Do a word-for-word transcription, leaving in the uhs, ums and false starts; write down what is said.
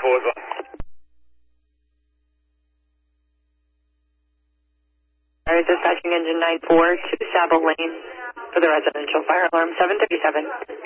four as well. Alright, dispatching engine nine four to Savile Lane for the residential fire alarm seven thirty-seven.